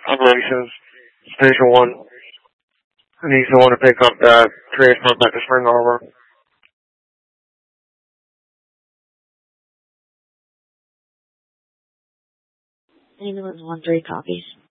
operations, Station 1. And he's the one to pick up that transport back to Spring Harbor. Ambulance 1-3 copies.